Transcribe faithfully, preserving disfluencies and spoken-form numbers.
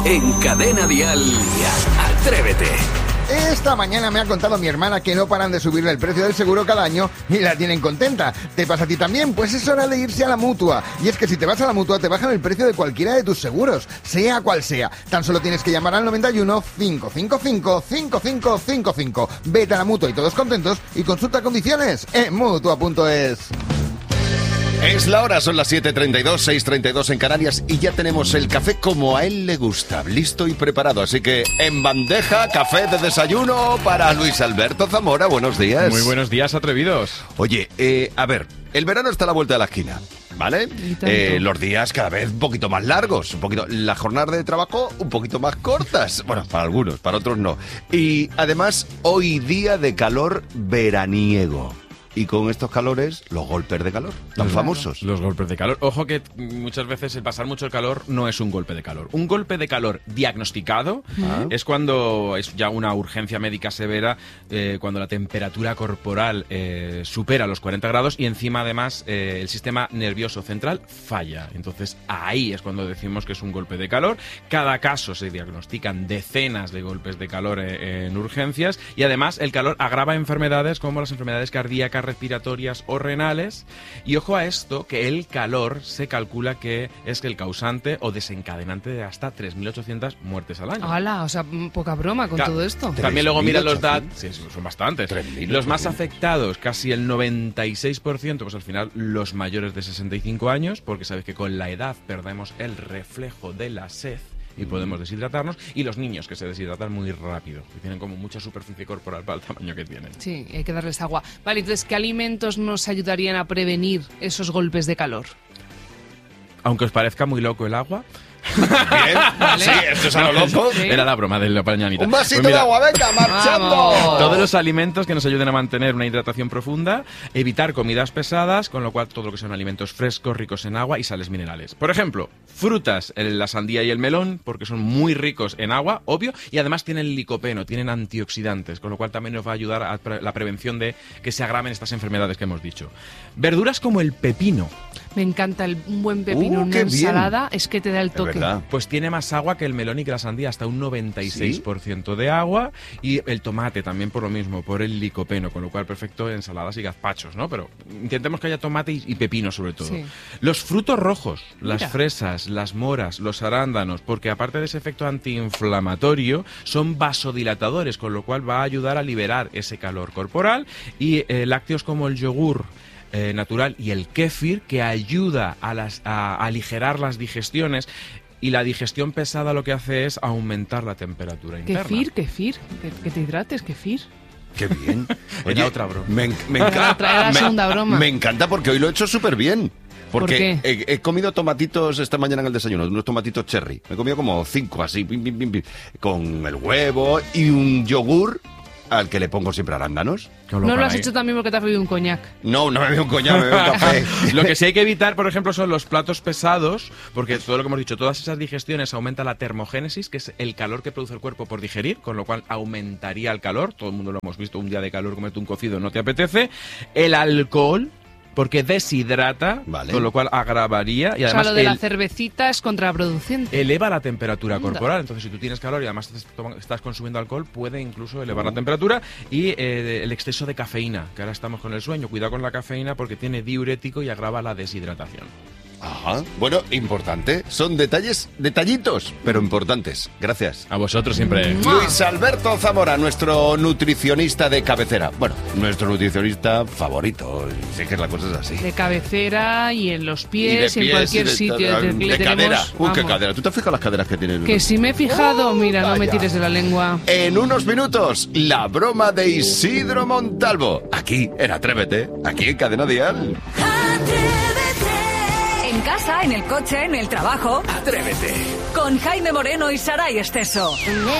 en Cadena Dial. Atrévete. Esta mañana me ha contado mi hermana que no paran de subirle el precio del seguro cada año y la tienen contenta. ¿Te pasa a ti también? Pues es hora de irse a la Mutua. Y es que si te vas a la Mutua te bajan el precio de cualquiera de tus seguros, sea cual sea. Tan solo tienes que llamar al noventa y uno, cinco cinco cinco, cinco cinco cinco cinco. Vete a la Mutua y todos contentos y consulta condiciones en mutua punto es. Es la hora, son las siete treinta y dos, seis treinta y dos en Canarias y ya tenemos el café como a él le gusta, listo y preparado. Así que en bandeja, café de desayuno para Luis Alberto Zamora. Buenos días. Muy buenos días, atrevidos. Oye, eh, a ver, el verano está a la vuelta de la esquina, ¿vale? Eh, los días cada vez un poquito más largos, un poquito, las jornadas de trabajo un poquito más cortas. Bueno, para algunos, para otros no. Y además, hoy día de calor veraniego. Y con estos calores, los golpes de calor, tan Los- famosos. Los golpes de calor. Ojo que muchas veces el pasar mucho el calor no es un golpe de calor. Un golpe de calor diagnosticado Ah. es cuando es ya una urgencia médica severa, eh, cuando la temperatura corporal eh, supera los cuarenta grados y encima además eh, el sistema nervioso central falla. Entonces ahí es cuando decimos que es un golpe de calor. Cada caso se diagnostican decenas de golpes de calor eh, en urgencias y además el calor agrava enfermedades como las enfermedades cardíacas, respiratorias o renales. Y ojo a esto, que el calor se calcula que es el causante o desencadenante de hasta tres mil ochocientas muertes al año. ¡Hala! O sea, poca broma con Ca- todo esto. También luego mira los datos, tres mil ochocientos. sí, son bastantes. tres mil Los más ochocientos. afectados, casi el noventa y seis por ciento, pues al final los mayores de sesenta y cinco años, porque sabes que con la edad perdemos el reflejo de la sed y podemos deshidratarnos, y los niños que se deshidratan muy rápido, que tienen como mucha superficie corporal para el tamaño que tienen. Sí, hay que darles agua. Vale, entonces, ¿qué alimentos nos ayudarían a prevenir esos golpes de calor? Aunque os parezca muy loco el agua. Bien, Vale. sí, esto es a lo loco. Sí. Era la broma de la pañanita. Un vasito Pues mira, de agua, venga, marchando. Vamos. todos los alimentos que nos ayuden a mantener una hidratación profunda, evitar comidas pesadas, con lo cual todo lo que son alimentos frescos, ricos en agua y sales minerales. Por ejemplo, frutas, el- la sandía y el melón, porque son muy ricos en agua, obvio, y además tienen licopeno, tienen antioxidantes, con lo cual también nos va a ayudar a pre- la prevención de que se agraven estas enfermedades que hemos dicho. Verduras como el pepino, Me encanta el, un buen pepino Uh, en una qué bien. ensalada, es que te da el Es toque. verdad. pues tiene más agua que el melón y que la sandía, hasta un noventa y seis por ciento de agua, y el tomate también por lo mismo, por el licopeno, con lo cual perfecto en ensaladas y gazpachos, ¿no? Pero intentemos que haya tomate y, y pepino sobre todo. Sí. Los frutos rojos, las Mira. fresas, las moras, los arándanos, porque aparte de ese efecto antiinflamatorio, son vasodilatadores, con lo cual va a ayudar a liberar ese calor corporal, y eh, lácteos como el yogur eh, natural y el kéfir, que ayuda a, las, a, a aligerar las digestiones. Y la digestión pesada lo que hace es aumentar la temperatura interna. Kefir, kefir, que, que te hidrates, kefir. Qué bien. Era otra broma. Me, en- me Era encanta. otra, era la me- segunda broma. Me encanta porque hoy lo he hecho súper bien. Porque ¿Por he, he comido tomatitos esta mañana en el desayuno, unos tomatitos cherry. Me he comido como cinco así, pim, pim, pim, pim, con el huevo y un yogur al que le pongo siempre arándanos. Con No lo cual has ahí- hecho también porque te has bebido un coñac. No, no me bebo un coñac, me bebo un café. Lo que sí hay que evitar, por ejemplo, son los platos pesados, porque todo lo que hemos dicho, todas esas digestiones aumenta la termogénesis, que es el calor que produce el cuerpo por digerir, con lo cual aumentaría el calor. Todo el mundo lo hemos visto, un día de calor, comerte un cocido no te apetece. El alcohol, porque deshidrata, Vale. con lo cual agravaría y O sea, además lo de la el- cervecita es contraproducente. eleva la temperatura Anda. corporal. Entonces, si tú tienes calor y además estás, toma- estás consumiendo alcohol, puede incluso elevar la temperatura. Y eh, el exceso de cafeína, que ahora estamos con el sueño. Cuidado con la cafeína porque tiene diurético y agrava la deshidratación. Ajá. Bueno, importante. Son detalles, detallitos, pero importantes. Gracias. A vosotros siempre. Luis Alberto Zamora, nuestro nutricionista de cabecera. Bueno, nuestro nutricionista favorito. Sé que la cosa es así. De cabecera y en los Y de pies, y en pies, cualquier y de- sitio. de, de- le de cadera. tenemos, Uy, qué vamos. cadera. ¿Tú te has fijado las caderas que tiene? Que si me he fijado, mira, no me vaya. tires de la lengua. En unos minutos, la broma de Isidro Montalvo. Aquí, en Atrévete. Aquí en Cadena Dial. En casa, en el coche, en el trabajo. Atrévete. Con Jaime Moreno y Saray Esteso.